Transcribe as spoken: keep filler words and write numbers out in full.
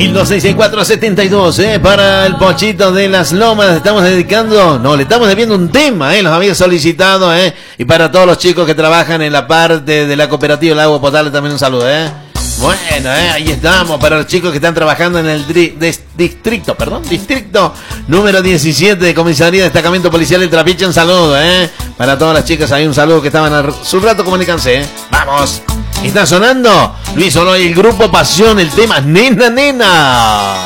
mil doscientos sesenta y cuatro setenta y dos, eh, para el Pochito de las Lomas. Estamos dedicando, no, le estamos debiendo un tema, eh, los había solicitado, eh, y para todos los chicos que trabajan en la parte de la cooperativa del agua potable también un saludo, eh. Bueno, eh, ahí estamos, para los chicos que están trabajando en el dri- des- distrito, perdón, distrito número diecisiete de Comisaría de Destacamento Policial de Trapiche, un saludo, eh, para todas las chicas ahí, un saludo que estaban a su rato, comunícanse, eh. Vamos, está sonando Luis Oloy, el grupo Pasión, el tema Nena Nena.